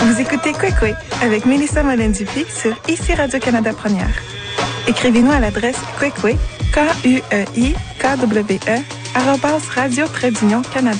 Vous écoutez Kwekwe avec Mélissa Mollin-Dupy sur ICI Radio-Canada Première. Écrivez-nous à l'adresse kwekwe, KUEIKWE, @radio-canada.